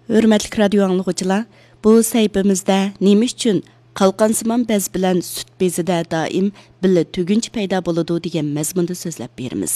Hürmetlik radyo anlıqçılar, bu sayfamızda nima uchun qalqansimon bez bilan sut bezida doim billa tugunch paydo bo'ladi degan mazmunda so'zlab beramiz.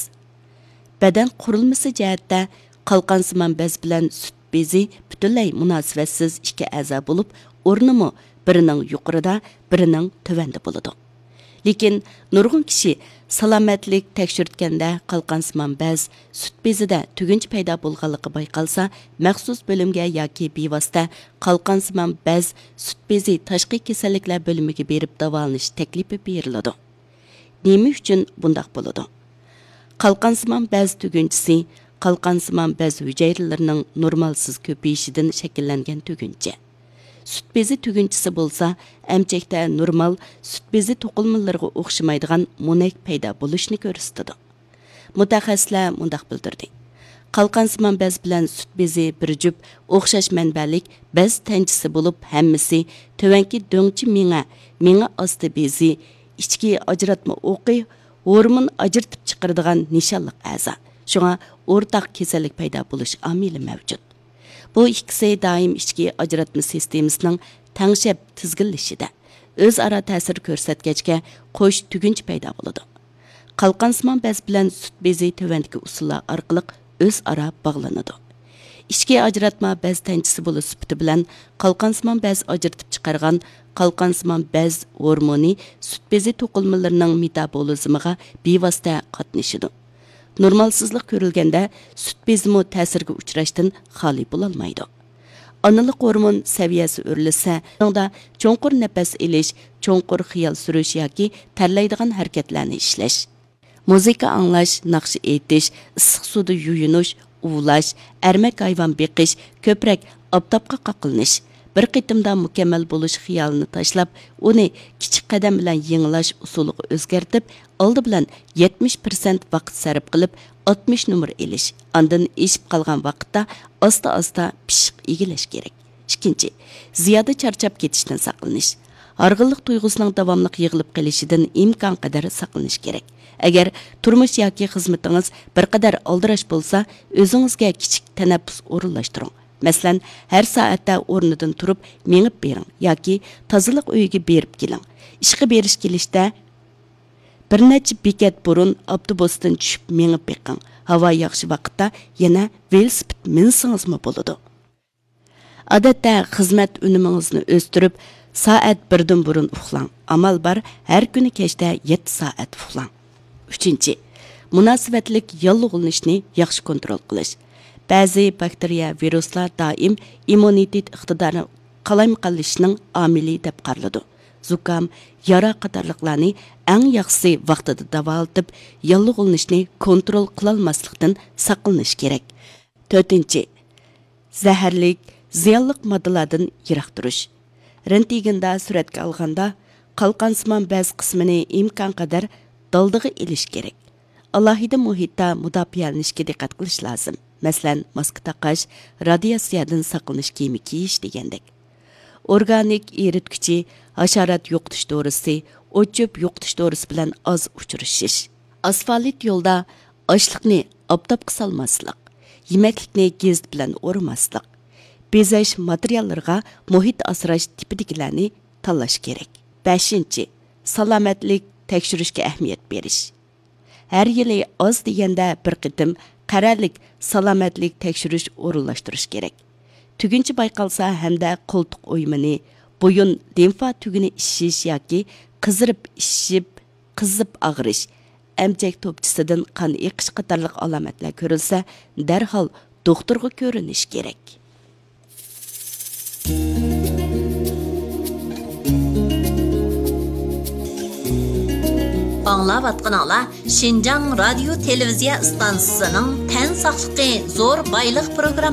Badan qurilmasi jihatda qalqansimon bez bilan sut bezi butunlay munosibatsiz ikki a'zo bo'lib, o'rnimi birining yuqorida, birining tuvanda bo'ladi. Lekin nurg'un kishi salomatlik tekshirtganda qalqansimon bez sut bezida tugunch paydo bo'lganligi bayqalsa, maxsus bo'limga yoki bevosita qalqansimon bez sut bezi tashqi kasalliklar bo'limiga berib davolanish taklifi beriladi. Nima uchun bundoq bo'ladi? Qalqansimon bez tugunchisi qalqansimon bez hujayralarining normalsiz ko'payishidan shakllangan tuguncha. Süt bezi tugunchisi bo'lsa, emchakda normal süt bezi to'qilmalariga o'xshamaydigan mo'nak paydo bo'lishni ko'rsatadi. Mutaxassislar mundaq bildirdi. Qalqansimon bez bilan süt bezi bir jup o'xshash manbalik bez tanchisi bo'lib, hammasi tovanki do'ngchi minga osti bezi, ichki ajratma o'qi, hormon ajratib chiqaradigan nishonliq a'zo. Shunga o'rtaq kasallik paydo bo'lish omili mavjud. Bu ikkisi daim ichki ajratma sistemasining tangshab tizginlashida o'zaro ta'sir ko'rsatgachga qo'sh tugunch paydo bo'ladi. Qalqansimon bez bilan sut bezi tuvandagi usullar orqali o'zaro bog'lanadi. Ichki ajratma bez tanchisi bo'lish sifati bilan qalqansimon bez ajratib chiqargan qalqansimon bez hormoni sut bezi to'qilmalarining metabolizmiga bevosita qatnashadi. Normalsizlik ko'rilganda sut bezimi ta'sirga uchrashdan xoli bo'lolmaydi. Onalik hormon saviyasi o'rilsa, unda cho'nqur nafas olish, cho'nqur xiyol surish yoki tarlaydigan harakatlarni ishlash, muzika anglash, naqsh aytish, issiq suvda yuyinish, uvlash, armak hayvon beqish, ko'prak obtobga qaqilnish, bir qitimda mukammal bo'lish xiyolini tashlab, uni kichik qadam bilan yenglash usuliga o'zgartib, oldi bilan 70% vaqt sarf qilib 60 numar elish, ondan eshib qolgan vaqtda asta-asta pishiq egilash kerak. Ikkinchi, ziyoda charchab ketishdan saqlanish. Arg'inlik tuyg'usining davomli yig'ilib qolishidan imkon qadar saqlanish kerak. Agar turmush yoki xizmatingiz bir qadar aldirash bo'lsa, o'zingizga kichik tanaffus o'rinlashtiring. Masalan, har soatda o'rnidan turib mengib bering yoki tozalik uyiga berib keling. Ishga berish kelishda bir necha bekat burun avtobusdan tushib mengib beqing. Havo yaxshi vaqtda yana velosiped minsingizmi bo'ladi. Odatda xizmat unumingizni o'stirib, soat 1dan burun uxlang. Amal bar har kuni kechda 7 soat uxlang. 3. Munosabatlik yolg'ilishni yaxshi kontrol qilish. Ba'zi bakteriya, viruslar doim immunitet iqtidorini qalaymiqalishning omili deb qaraladi. Zukam, yara qatorliqlarni eng yaxshisi vaqtida davolatib, yolg'ilishni kontrol qilolmaslikdan saqlanish kerak. 4. Zaharlik, ziyonliq moddalardan yiroq turish. Rentgenda suratga olganda qalqansimon bez qismini imkon qadar daldiga ilish kerak. Alohida muhitda mudofaalanishga diqqat qilish lozim. Masalan, maska taqash, radiatsiyadan saqlanish kiyimi kiyish degandek. Organik eritkichi, hasharot yo'qotish dorisi, o'chib yo'qotish dorisi bilan oz uchrashish. Asfalt yo'lda ochliqni obtobga solmaslik, yemaklikni gez bilan o'rmaslik, bezash materiallariga muhit asrash tipidagilarni tanlash kerak. 5. Salomatlik tekshirishga ahamiyat berish. Har yili oz deganda bir qitim qarorlik salomatlik tekshirish o'rinlashtirish kerak. Tugunchi bayqalsa hamda qo'ltiq o'ymini, bo'yin limfa tuguni ishish yoki qizib og'rish, amchak to'pchisidan qon eqish qatorliq alomatlar ko'rilsa, darhol doktorga ko'rinish kerak. Аңлаватқаныңлар Шинжаң радио телевизия станциясының тән сақлықы зор байлық программасы.